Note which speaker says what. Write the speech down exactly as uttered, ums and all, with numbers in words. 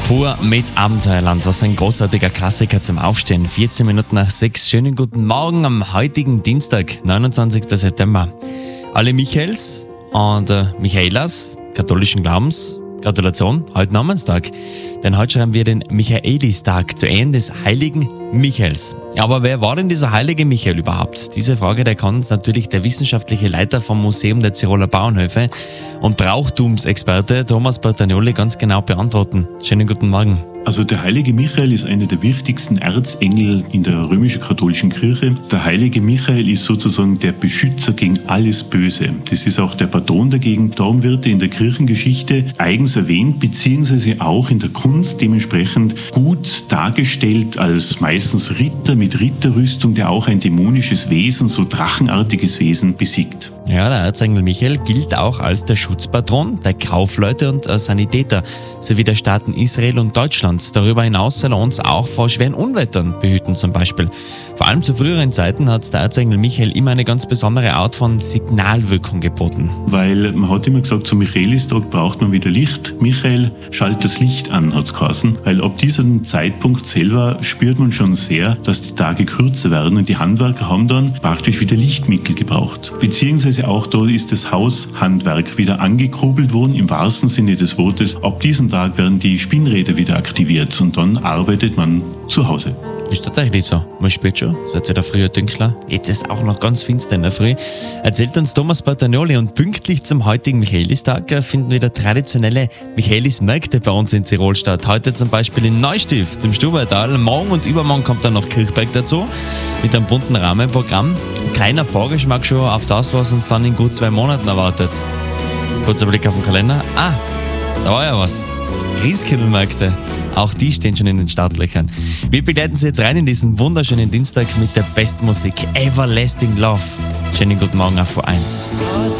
Speaker 1: Pur mit Abenteuerland. Was ein großartiger Klassiker zum Aufstehen. vierzehn Minuten nach sechs. Schönen guten Morgen am heutigen Dienstag, neunundzwanzigsten September. Alle Michaels und äh, Michaelas, katholischen Glaubens, Gratulation, heute Namenstag. Denn heute schreiben wir den Michaelistag zu Ehren des heiligen Michaels. Aber wer war denn dieser heilige Michael überhaupt? Diese Frage, der kann uns natürlich der wissenschaftliche Leiter vom Museum der Tiroler Bauernhöfe und Brauchtumsexperte Thomas Bertagnoli ganz genau beantworten. Schönen guten Morgen.
Speaker 2: Also der heilige Michael ist einer der wichtigsten Erzengel in der römisch-katholischen Kirche. Der heilige Michael ist sozusagen der Beschützer gegen alles Böse. Das ist auch der Patron dagegen. Darum wird er in der Kirchengeschichte eigens erwähnt, beziehungsweise auch in der Kunst dementsprechend gut dargestellt als meistens Ritter mit Ritterrüstung, der auch ein dämonisches Wesen, so drachenartiges Wesen besiegt.
Speaker 1: Ja, der Erzengel Michael gilt auch als der Schutzpatron der Kaufleute und äh, Sanitäter sowie der Staaten Israel und Deutschland. Darüber hinaus soll er uns auch vor schweren Unwettern behüten zum Beispiel. Vor allem zu früheren Zeiten hat der Erzengel Michael immer eine ganz besondere Art von Signalwirkung geboten.
Speaker 2: Weil man hat immer gesagt, zum Michaelistag braucht man wieder Licht. Michael, schalt das Licht an, hat es geheißen. Weil ab diesem Zeitpunkt selber spürt man schon sehr, dass die Tage kürzer werden und die Handwerker haben dann praktisch wieder Lichtmittel gebraucht. Beziehungsweise auch da ist das Haushandwerk wieder angekurbelt worden, im wahrsten Sinne des Wortes. Ab diesem Tag werden die Spinnräder wieder aktiviert und dann arbeitet man zu Hause.
Speaker 1: Ist tatsächlich so. Man spürt schon, es wird wieder früher dunkler. Jetzt ist auch noch ganz finster in der Früh. Erzählt uns Thomas Bertagnoli und pünktlich zum heutigen Michaelistag finden wieder traditionelle Michaelismärkte bei uns in Tirol statt. Heute zum Beispiel in Neustift im Stubaital. Morgen und übermorgen kommt dann noch Kirchberg dazu mit einem bunten Rahmenprogramm. Ein kleiner Vorgeschmack schon auf das, was uns dann in gut zwei Monaten erwartet. Kurzer Blick auf den Kalender. Ah, da war ja was. Christkindlmärkte, auch die stehen schon in den Startlöchern. Wir begleiten Sie jetzt rein in diesen wunderschönen Dienstag mit der besten Musik, Everlasting Love. Schönen guten Morgen auf V eins.